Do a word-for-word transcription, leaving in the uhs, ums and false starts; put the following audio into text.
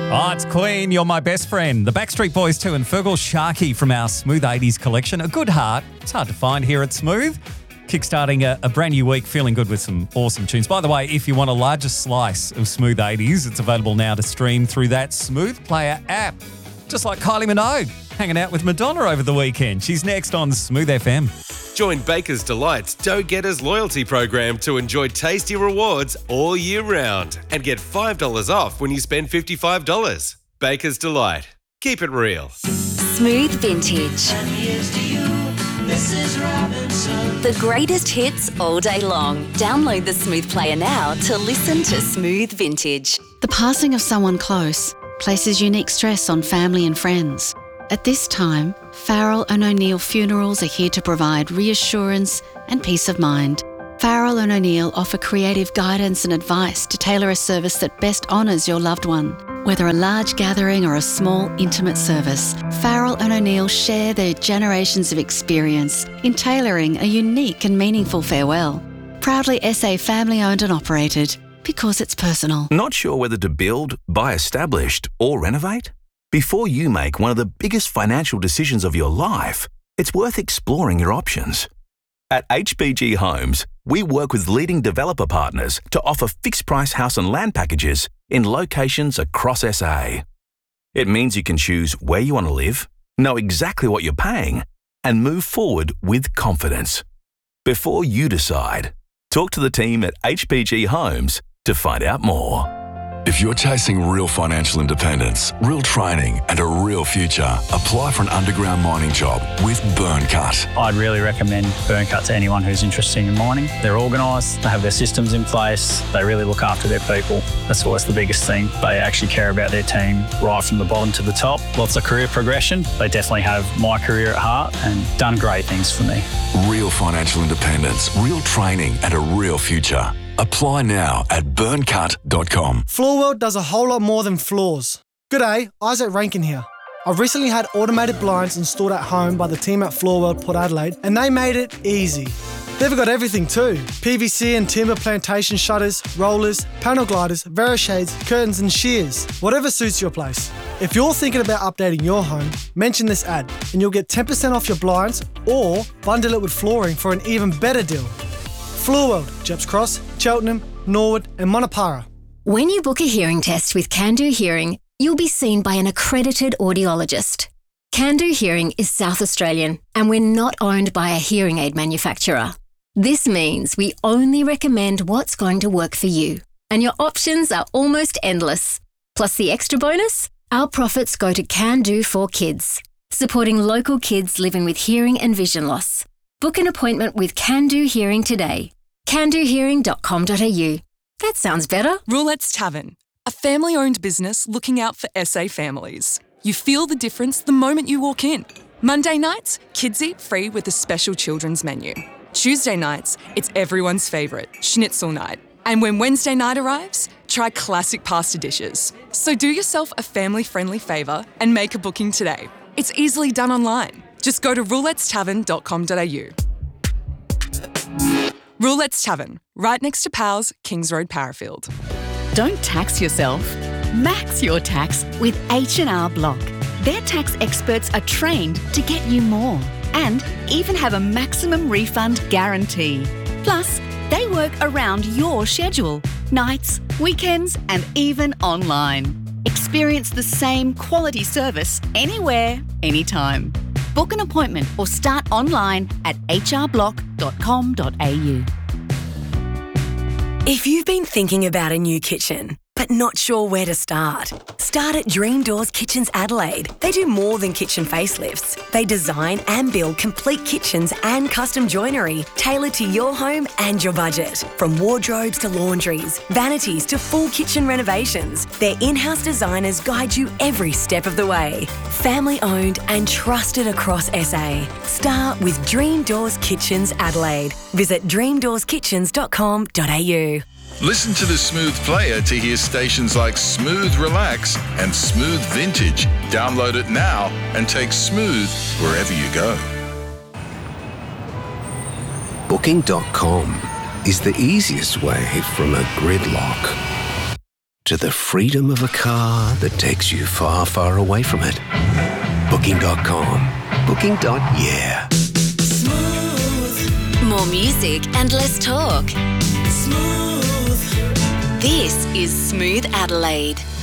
Oh, it's Queen, You're My Best Friend. The Backstreet Boys too, and Fergal Sharkey from our Smooth eighties collection. A good heart. It's hard to find here at Smooth. Kickstarting a, a brand new week, feeling good with some awesome tunes. By the way, if you want a larger slice of Smooth eighties, it's available now to stream through that Smooth Player app. Just like Kylie Minogue, hanging out with Madonna over the weekend. She's next on Smooth F M. Join Baker's Delight's Dough Getters loyalty program to enjoy tasty rewards all year round and get five dollars off when you spend fifty-five dollars. Baker's Delight. Keep it real. Smooth Vintage. And here's to you, Missus Robinson. The greatest hits all day long. Download the Smooth Player now to listen to Smooth Vintage. The passing of someone close places unique stress on family and friends. At this time, Farrell and O'Neill Funerals are here to provide reassurance and peace of mind. Farrell and O'Neill offer creative guidance and advice to tailor a service that best honours your loved one. Whether a large gathering or a small, intimate service, Farrell and O'Neill share their generations of experience in tailoring a unique and meaningful farewell. Proudly S A family-owned and operated, because it's personal. Not sure whether to build, buy established, or renovate? Before you make one of the biggest financial decisions of your life, it's worth exploring your options. At H B G Homes, we work with leading developer partners to offer fixed-price house and land packages in locations across S A. It means you can choose where you want to live, know exactly what you're paying, and move forward with confidence. Before you decide, talk to the team at H B G Homes to find out more. If you're chasing real financial independence, real training, and a real future, apply for an underground mining job with Burncut. I'd really recommend Burncut to anyone who's interested in mining. They're organised, they have their systems in place, they really look after their people. That's always the biggest thing. They actually care about their team right from the bottom to the top. Lots of career progression. They definitely have my career at heart and done great things for me. Real financial independence, real training, and a real future. Apply now at burncut dot com. Floorworld does a whole lot more than floors. G'day, Isaac Rankin here. I've recently had automated blinds installed at home by the team at Floorworld Port Adelaide, and they made it easy. They've got everything too. P V C and timber plantation shutters, rollers, panel gliders, Verishades, curtains and shears. Whatever suits your place. If you're thinking about updating your home, mention this ad and you'll get ten percent off your blinds or bundle it with flooring for an even better deal. Floorworld, Jeps Cross, Cheltenham, Norwood and Monopara. When you book a hearing test with Can-Do Hearing, you'll be seen by an accredited audiologist. Can-Do Hearing is South Australian and we're not owned by a hearing aid manufacturer. This means we only recommend what's going to work for you, and your options are almost endless. Plus the extra bonus, our profits go to Can-Do for Kids, supporting local kids living with hearing and vision loss. Book an appointment with Can-Do Hearing today. can do hearing dot com dot a u. That sounds better. Roulette's Tavern, a family-owned business looking out for S A families. You feel the difference the moment you walk in. Monday nights, kids eat free with a special children's menu. Tuesday nights, it's everyone's favourite, schnitzel night. And when Wednesday night arrives, try classic pasta dishes. So do yourself a family-friendly favour and make a booking today. It's easily done online. Just go to roulettes tavern dot com dot a u. Roulette's Tavern, right next to Powell's, Kings Road, Parafield. Don't tax yourself. Max your tax with H and R Block. Their tax experts are trained to get you more and even have a maximum refund guarantee. Plus, they work around your schedule, nights, weekends, and even online. Experience the same quality service anywhere, anytime. Book an appointment or start online at h r block dot com dot a u. If you've been thinking about a new kitchen, but not sure where to start, start at Dream Doors Kitchens Adelaide. They do more than kitchen facelifts. They design and build complete kitchens and custom joinery tailored to your home and your budget. From wardrobes to laundries, vanities to full kitchen renovations, their in-house designers guide you every step of the way. Family owned and trusted across S A. Start with Dream Doors Kitchens Adelaide. Visit dream doors kitchens dot com dot a u. Listen to the Smooth Player to hear stations like Smooth Relax and Smooth Vintage. Download it now and take Smooth wherever you go. Booking dot com is the easiest way from a gridlock. to the freedom of a car that takes you far, far away from it. Booking dot com. Booking. Yeah. More music and less talk. Smooth. This is Smooth Adelaide.